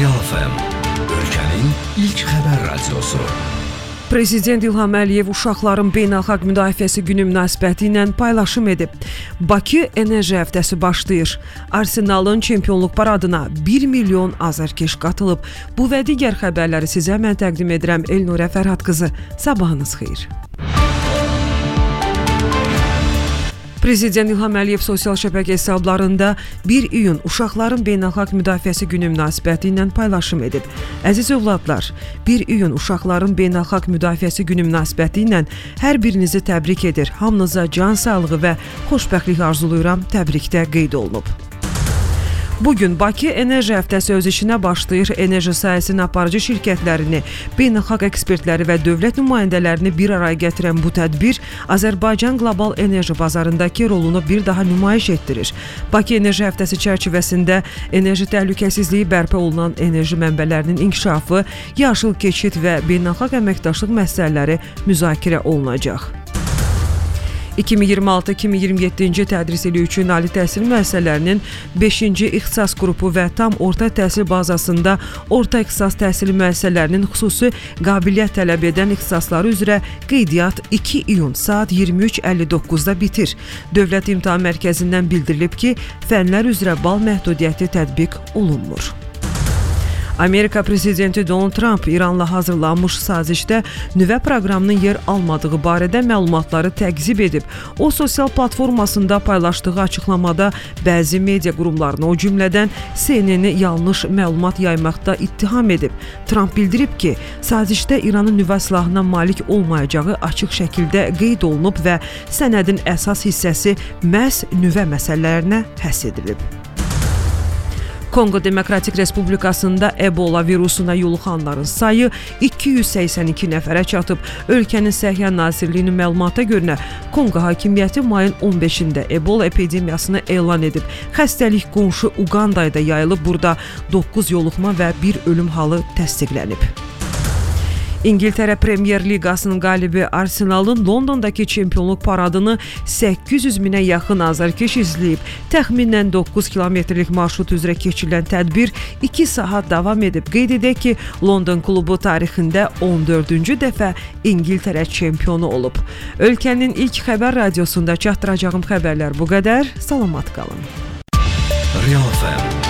Real FM, ölkənin ilk xəbər radiosu. Prezident İlham Əliyev uşaqların beynəlxalq müdafiəsi günü münasibəti ilə paylaşım edib. Bakı enerji həftəsi başlayır. Arsenalın çempionluq paradına 1 milyon azərkeş qatılıb. Bu və digər xəbərləri sizə mən təqdim edirəm Elnurə Fərhad qızı. Sabahınız xeyir. Prezident İlham Əliyev sosial şəbəkə hesablarında 1 iyun uşaqların beynəlxalq müdafiəsi günü münasibəti ilə paylaşım edib. Əziz övladlar, 1 iyun uşaqların beynəlxalq müdafiəsi günü münasibəti ilə hər birinizi təbrik edir. Hamınıza can sağlığı və xoşbəxtlik arzulayıram. Təbrikdə qeyd olunub. Bugün Bakı enerji həftəsi öz işinə başlayır. Enerji sahəsinin aparıcı şirkətlərini, beynəlxalq ekspertləri və dövlət nümayəndələrini bir araya gətirən bu tədbir Azərbaycan qlobal enerji bazarındakı rolunu bir daha nümayiş etdirir. Bakı enerji həftəsi çərçivəsində enerji təhlükəsizliyi bərpa olunan enerji mənbələrinin inkişafı, yaşıl keçid və beynəlxalq əməkdaşlıq məsələləri müzakirə olunacaq. 2026-2027-ci tədris ili üçün ali təhsil müəssisələrinin 5-ci ixtisas qrupu və tam orta təhsil bazasında orta ixtisas təhsil müəssisələrinin xüsusi qabiliyyət tələb edən ixtisasları üzrə qeydiyyat 2 iyun saat 23:59-da bitir. Dövlət İmtahan Mərkəzindən bildirilib ki, fənlər üzrə bal məhdudiyyəti tətbiq olunmur. Amerika prezidenti Donald Trump İranla hazırlanmış sazişdə nüvə proqramının yer almadığı barədə məlumatları təqzib edib. O, sosial platformasında paylaşdığı açıqlamada bəzi media qurumlarını, o cümlədən CNN-i yanlış məlumat yaymaqda ittiham edib. Trump bildirib ki, sazişdə İranın nüvə silahına malik olmayacağı açıq şəkildə qeyd olunub və sənədin əsas hissəsi məhz nüvə məsələlərinə həsr edilib. Kongo Demokratik Respublikasında Ebola virusuna yoluxanların sayı 282 nəfərə çatıb. Ölkənin Səhiyyə Nazirliyinin məlumata görə Kongo hakimiyyəti mayın 15-də Ebola epidemiyasını elan edib. Xəstəlik qonşu Uqandaya da yayılıb. Burada 9 yoluxma və 1 ölüm halı təsdiqlənib. İngiltərə Premyer Liqasının qalibi Arsenalın Londondakı çempionluq paradını 800 minə yaxın azərkeş izləyib. Təxminən 9 kilometrlik marşrut üzrə keçirilən tədbir 2 saat davam edib. Qeyd edək ki, London klubu tarixində 14-cü dəfə İngiltərə çempionu olub. Ölkənin ilk xəbər radiosunda çatdıracağım xəbərlər bu qədər. Salamat qalın. Real FM.